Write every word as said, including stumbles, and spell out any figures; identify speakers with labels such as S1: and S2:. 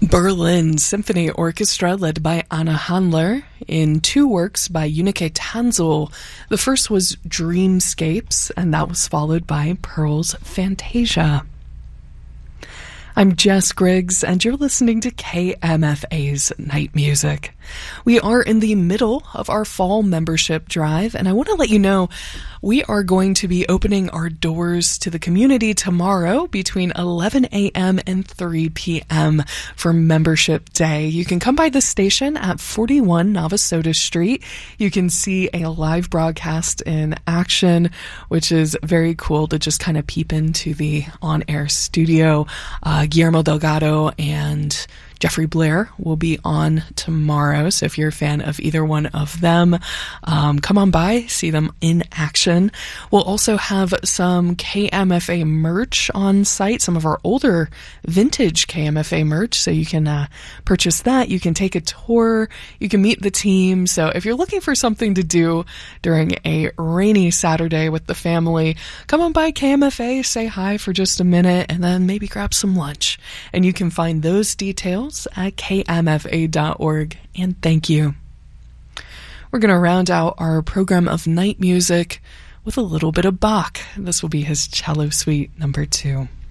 S1: Berlin Symphony Orchestra, led by Anna Handler, in two works by Unique Tanzel. The first was Dreamscapes, and that was followed by Pearl's Fantasia. I'm Jess Griggs, and you're listening to K M F A's Night Music. We are in the middle of our fall membership drive, and I want to let you know we are going to be opening our doors to the community tomorrow between eleven a.m. and three p.m. for Membership Day. You can come by the station at forty-one Navasota Street. You can see a live broadcast in action, which is very cool to just kind of peep into the on-air studio. Uh, Guillermo Delgado and Jeffrey Blair will be on tomorrow, so if you're a fan of either one of them, um, come on by, see them in action. We'll also have some K M F A merch on site, some of our older vintage K M F A merch, so you can uh, purchase that. You can take a tour, you can meet the team. So if you're looking for something to do during a rainy Saturday with the family, come on by K M F A, say hi for just a minute, and then maybe grab some lunch. And you can find those details at k m f a dot org, and thank you. We're going to round out our program of night music with a little bit of Bach. This will be his cello suite number two.